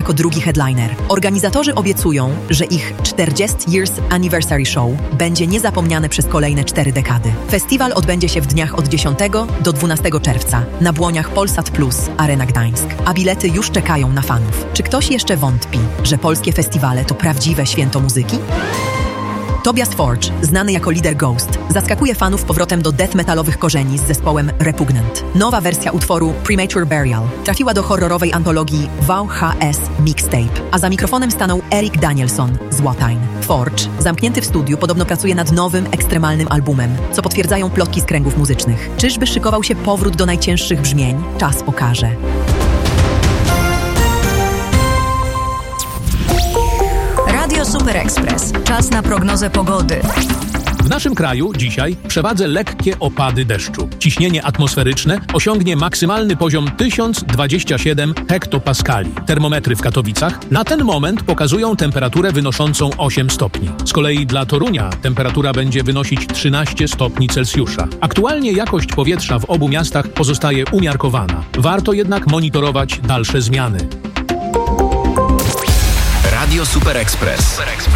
jako drugi headliner. Organizatorzy obiecują, że ich 40 Years Anniversary Show będzie niezapomniane przez kolejne 4 dekady. Festiwal odbędzie się w dniach od 10 do 12 czerwca na błoniach Polsat Plus Arena Gdańsk, a bilety już czekają na fanów. Czy ktoś jeszcze wątpi, że polskie festiwale to prawdziwe święto muzyki? Tobias Forge, znany jako lider Ghost, zaskakuje fanów powrotem do death metalowych korzeni z zespołem Repugnant. Nowa wersja utworu Premature Burial trafiła do horrorowej antologii VHS Mixtape, a za mikrofonem stanął Eric Danielson z Watain. Forge, zamknięty w studiu, podobno pracuje nad nowym, ekstremalnym albumem, co potwierdzają plotki z kręgów muzycznych. Czyżby szykował się powrót do najcięższych brzmień? Czas pokaże. Radio Super Express. Czas na prognozę pogody. W naszym kraju dzisiaj w przewadze lekkie opady deszczu. Ciśnienie atmosferyczne osiągnie maksymalny poziom 1027 hektopaskali. Termometry w Katowicach na ten moment pokazują temperaturę wynoszącą 8 stopni. Z kolei dla Torunia temperatura będzie wynosić 13 stopni Celsjusza. Aktualnie jakość powietrza w obu miastach pozostaje umiarkowana. Warto jednak monitorować dalsze zmiany. Radio Super Express.